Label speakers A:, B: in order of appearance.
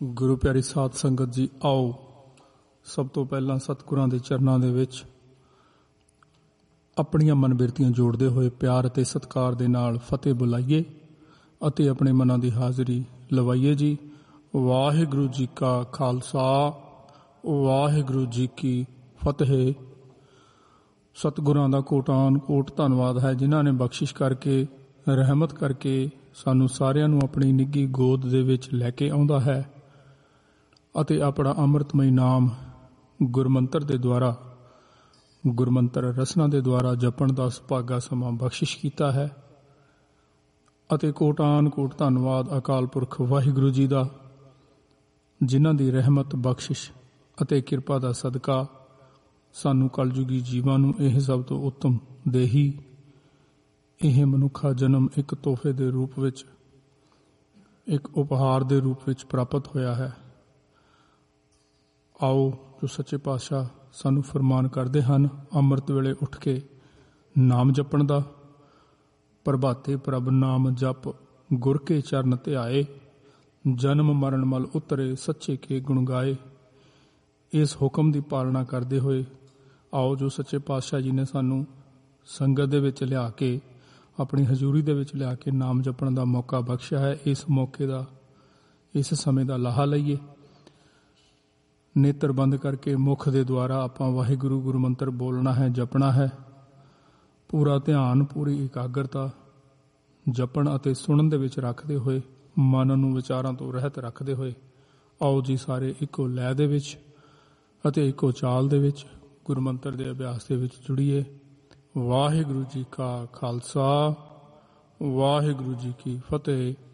A: ਗੁਰੂ ਪਿਆਰੀ ਸਾਧ ਸੰਗਤ ਜੀ, ਆਓ ਸਭ ਤੋਂ ਪਹਿਲਾਂ ਸਤਿਗੁਰਾਂ ਦੇ ਚਰਨਾਂ ਦੇ ਵਿੱਚ ਆਪਣੀਆਂ ਮਨਬਿਰਤੀਆਂ ਜੋੜਦੇ ਹੋਏ ਪਿਆਰ ਅਤੇ ਸਤਿਕਾਰ ਦੇ ਨਾਲ ਫਤਿਹ ਬੁਲਾਈਏ ਅਤੇ ਆਪਣੇ ਮਨਾਂ ਦੀ ਹਾਜ਼ਰੀ ਲਵਾਈਏ ਜੀ। ਵਾਹਿਗੁਰੂ ਜੀ ਕਾ ਖਾਲਸਾ, ਵਾਹਿਗੁਰੂ ਜੀ ਕੀ ਫਤਿਹ। ਸਤਿਗੁਰਾਂ ਦਾ ਕੋਟਾਨ ਕੋਟ ਧੰਨਵਾਦ ਹੈ, ਜਿਨ੍ਹਾਂ ਨੇ ਬਖਸ਼ਿਸ਼ ਕਰਕੇ, ਰਹਿਮਤ ਕਰਕੇ ਸਾਨੂੰ ਸਾਰਿਆਂ ਨੂੰ ਆਪਣੀ ਨਿੱਘੀ ਗੋਦ ਦੇ ਵਿੱਚ ਲੈ ਕੇ ਆਉਂਦਾ ਹੈ ਅਤੇ ਆਪਣਾ ਅੰਮ੍ਰਿਤਮਈ ਨਾਮ ਗੁਰਮੰਤਰ ਦੇ ਦੁਆਰਾ, ਗੁਰਮੰਤਰ ਰਸਨਾ ਦੇ ਦੁਆਰਾ ਜਪਣ ਦਾ ਸੁਭਾਗਾ ਸਮਾਂ ਬਖਸ਼ਿਸ਼ ਕੀਤਾ ਹੈ। ਅਤੇ ਕੋਟਾਨ ਕੋਟ ਧੰਨਵਾਦ ਅਕਾਲ ਪੁਰਖ ਵਾਹਿਗੁਰੂ ਜੀ ਦਾ, ਜਿਨ੍ਹਾਂ ਦੀ ਰਹਿਮਤ, ਬਖਸ਼ਿਸ਼ ਅਤੇ ਕਿਰਪਾ ਦਾ ਸਦਕਾ ਸਾਨੂੰ ਕਲਯੁਗੀ ਜੀਵਾਂ ਨੂੰ ਇਹ ਸਭ ਤੋਂ ਉੱਤਮ ਦੇਹੀ, ਇਹ ਮਨੁੱਖਾ ਜਨਮ ਇੱਕ ਤੋਹਫੇ ਦੇ ਰੂਪ ਵਿੱਚ, ਇੱਕ ਉਪਹਾਰ ਦੇ ਰੂਪ ਵਿੱਚ ਪ੍ਰਾਪਤ ਹੋਇਆ ਹੈ। ਆਓ ਜੋ ਸੱਚੇ ਪਾਤਸ਼ਾਹ ਸਾਨੂੰ ਫਰਮਾਨ ਕਰਦੇ ਹਨ, ਅੰਮ੍ਰਿਤ ਵੇਲੇ ਉੱਠ ਕੇ ਨਾਮ ਜਪਣ ਦਾ। ਪ੍ਰਭਾਤੇ ਪ੍ਰਭ ਨਾਮ ਜਪ, ਗੁਰ ਕੇ ਚਰਨ ਧਿਆਏ, ਜਨਮ ਮਰਨ ਮਲ ਉਤਰੇ, ਸੱਚੇ ਕੇ ਗੁਣ ਗਾਏ। ਇਸ ਹੁਕਮ ਦੀ ਪਾਲਣਾ ਕਰਦੇ ਹੋਏ ਆਓ ਜੋ ਸੱਚੇ ਪਾਤਸ਼ਾਹ ਜੀ ਨੇ ਸਾਨੂੰ ਸੰਗਤ ਦੇ ਵਿੱਚ ਲਿਆ ਕੇ, ਆਪਣੀ ਹਜ਼ੂਰੀ ਦੇ ਵਿੱਚ ਲਿਆ ਕੇ ਨਾਮ ਜਪਣ ਦਾ ਮੌਕਾ ਬਖਸ਼ਿਆ ਹੈ, ਇਸ ਮੌਕੇ ਦਾ, ਇਸ ਸਮੇਂ ਦਾ ਲਾਹਾ ਲਈਏ। ਨੇਤਰ ਬੰਦ ਕਰਕੇ ਮੁਖ ਦੇ ਦੁਆਰਾ ਆਪਾਂ ਵਾਹਿਗੁਰੂ ਗੁਰੂ ਮੰਤਰ ਬੋਲਣਾ ਹੈ, ਜਪਣਾ ਹੈ। ਪੂਰਾ ਧਿਆਨ, ਪੂਰੀ ਇਕਾਗਰਤਾ ਜਪਣ ਅਤੇ ਸੁਣਨ ਦੇ ਵਿੱਚ ਰੱਖਦੇ ਹੋਏ, ਮਨ ਨੂੰ ਵਿਚਾਰਾਂ ਤੋਂ ਰਹਿਤ ਰੱਖਦੇ ਹੋਏ ਆਓ ਜੀ ਸਾਰੇ ਇੱਕੋ ਲੈਅ ਦੇ ਵਿੱਚ ਅਤੇ ਇੱਕੋ ਚਾਲ ਦੇ ਵਿੱਚ ਗੁਰਮੰਤਰ ਦੇ ਅਭਿਆਸ ਦੇ ਵਿੱਚ ਜੁੜੀਏ। ਵਾਹਿਗੁਰੂ ਜੀ ਕਾ ਖਾਲਸਾ, ਵਾਹਿਗੁਰੂ ਜੀ ਕੀ ਫਤਿਹ।